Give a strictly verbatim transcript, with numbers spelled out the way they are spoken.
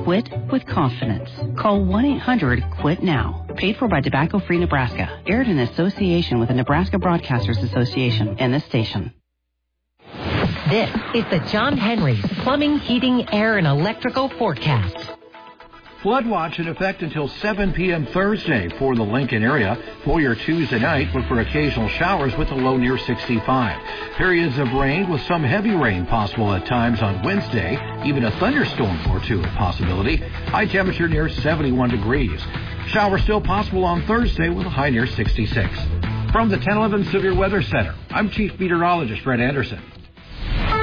Quit with confidence. Call one eight hundred quit now. Paid for by Tobacco Free Nebraska. Aired in association with the Nebraska Broadcasters Association and this station. This is the John Henry's Plumbing, Heating, Air, and Electrical Forecast. Flood watch in effect until seven p.m. Thursday for the Lincoln area. For your Tuesday night, look for occasional showers with a low near sixty-five. Periods of rain with some heavy rain possible at times on Wednesday. Even a thunderstorm or two a possibility. High temperature near seventy-one degrees. Showers still possible on Thursday with a high near sixty-six. From the ten eleven Severe Weather Center, I'm Chief Meteorologist Fred Anderson.